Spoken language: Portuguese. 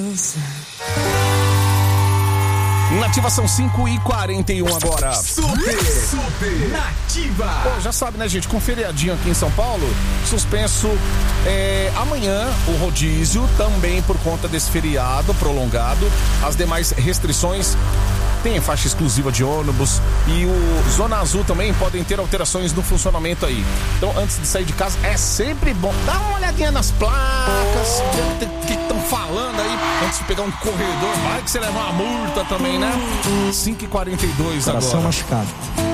Nativa são 5h41 agora. Super Nativa. Bom, já sabe, né, gente? Com feriadinho aqui em São Paulo, suspenso amanhã o rodízio, também por conta desse feriado prolongado. As demais restrições tem faixa exclusiva de ônibus e o Zona Azul também podem ter alterações no funcionamento aí. Então, antes de sair de casa, é sempre bom dar uma olhadinha nas placas, o que estão falando aí, antes de pegar um corredor. Vai que você leva uma multa também, né? 5h42 agora. Coração machucado.